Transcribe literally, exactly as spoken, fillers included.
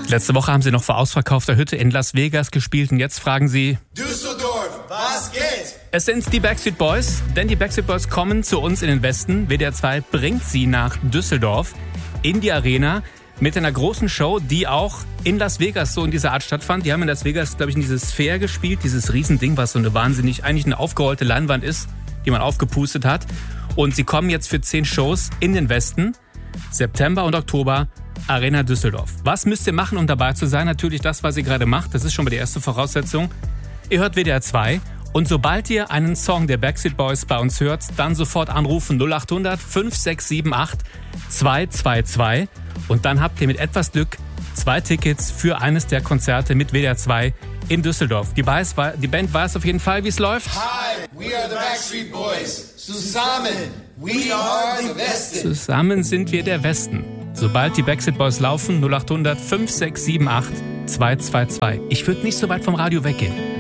Letzte Woche haben sie noch vor ausverkaufter Hütte in Las Vegas gespielt und jetzt fragen sie: Düsseldorf, was geht? Es sind die Backstreet Boys, denn die Backstreet Boys kommen zu uns in den Westen. W D R zwei bringt sie nach Düsseldorf in die Arena mit einer großen Show, die auch in Las Vegas so in dieser Art stattfand. Die haben in Las Vegas, glaube ich, in dieses Sphere gespielt, dieses Riesending, was so eine wahnsinnig, eigentlich eine aufgerollte Leinwand ist, die man aufgepustet hat. Und sie kommen jetzt für zehn Shows in den Westen, September und Oktober, Arena Düsseldorf. Was müsst ihr machen, um dabei zu sein? Natürlich das, was ihr gerade macht. Das ist schon mal die erste Voraussetzung. Ihr hört W D R zwei und sobald ihr einen Song der Backstreet Boys bei uns hört, dann sofort anrufen null acht hundert fünf sechs sieben acht zwei zwei zwei und dann habt ihr mit etwas Glück zwei Tickets für eines der Konzerte mit W D R zwei in Düsseldorf. Die, Beis, die Band weiß auf jeden Fall, wie es läuft. Hi, we are the Backstreet Boys. Zusammen, we are the Westen. Zusammen sind wir der Westen. Sobald die Backstreet Boys laufen, null acht hundert fünf sechs sieben acht zwei zwei zwei. Ich würde nicht so weit vom Radio weggehen.